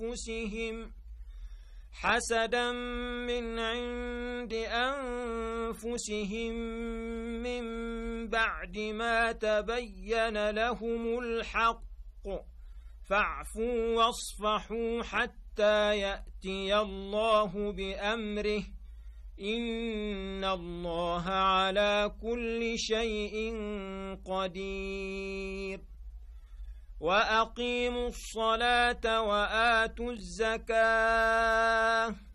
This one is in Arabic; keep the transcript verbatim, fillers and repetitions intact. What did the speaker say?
أنفسهم حسدا من عند أنفسهم من بعد ما تبين لهم الحق فاعفوا واصفحوا حتى يأتي الله بأمره إن الله على كل شيء قدير وأقيموا الصلاة وآتوا الزكاة